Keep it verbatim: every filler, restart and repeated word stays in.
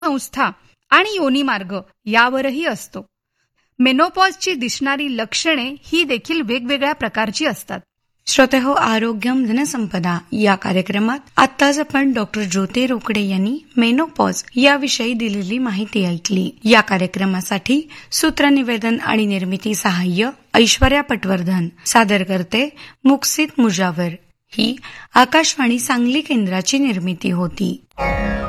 संस्था आणि योनी मार्ग यावरही असतो. मेनोपॉजची दिसणारी लक्षणे ही देखील वेगवेगळ्या प्रकारची असतात. श्रोतेहो, आरोग्यम धनसंपदा या कार्यक्रमात आत्ताच आपण डॉक्टर ज्योती रोकडे यांनी मेनोपॉज याविषयी दिलेली माहिती ऐकली. या कार्यक्रमासाठी सूत्रनिवेदन आणि निर्मिती सहाय्य ऐश्वर्या पटवर्धन, सादर करते मुक्सित मुजावर. ही आकाशवाणी सांगली केंद्राची निर्मिती होती.